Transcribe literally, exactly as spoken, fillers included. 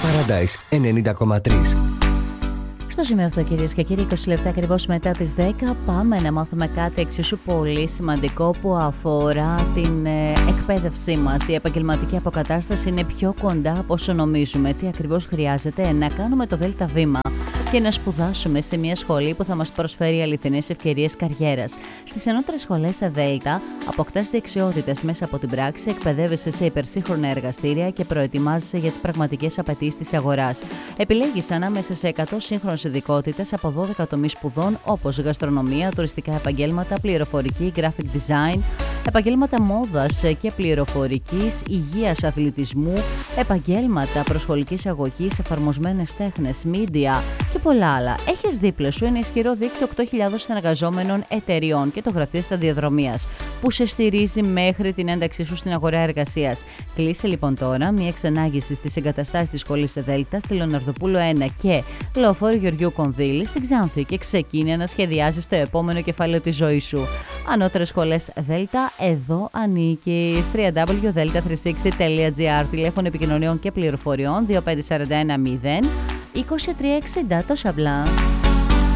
Paradise ενενήντα κόμμα τρία. Στο σημείο αυτό, κυρίες και κύριοι, είκοσι λεπτά ακριβώς μετά τις δέκα, πάμε να μάθουμε κάτι εξίσου πολύ σημαντικό που αφορά την ε, εκπαίδευσή μας. Η επαγγελματική αποκατάσταση είναι πιο κοντά από όσο νομίζουμε. Τι ακριβώς χρειάζεται? Να κάνουμε το δέλτα βήμα και να σπουδάσουμε σε μια σχολή που θα μας προσφέρει αληθινές ευκαιρίες καριέρας. Στις ενώτερες σχολές Δέλτα αποκτάς δεξιότητες μέσα από την πράξη, εκπαιδεύεσαι σε υπερσύγχρονα εργαστήρια και προετοιμάζεσαι για τις πραγματικές απαιτήσεις της αγοράς. Επιλέγεις ανάμεσα σε εκατό σύγχρονες ειδικότητες από δώδεκα τομείς σπουδών, όπως γαστρονομία, τουριστικά επαγγέλματα, πληροφορική, graphic design, επαγγέλματα μόδας και πληροφορικής, υγείας, αθλητισμού, επαγγέλματα προσχολικής αγωγής, εφαρμοσμένες τέχνες, media και πολλά άλλα. Έχεις δίπλα σου ένα ισχυρό δίκτυο οκτώ χιλιάδες συνεργαζόμενων εταιριών και το γραφείο σταδιοδρομίας που σε στηρίζει μέχρι την ένταξή σου στην αγορά εργασίας. Κλείσε λοιπόν τώρα μια εξανάγηση στις εγκαταστάσεις της σχολής Δέλτα στη Λεωναρδοπούλου ένα και Λεωφόρο Γεωργίου Κονδύλη στην Ξάνθη και ξεκίνησε να σχεδιάζεις το επόμενο κεφάλαιο της ζωής σου. Ανώτερες σχολές Δέλτα, εδώ ανήκεις. double-u double-u double-u τελεία delta τριακόσια εξήντα τελεία gr. Τηλέφωνο επικοινωνιών και πληροφοριών δύο πέντε τέσσερα ένα μηδέν είκοσι τρία εξήντα. Τόσο απλά.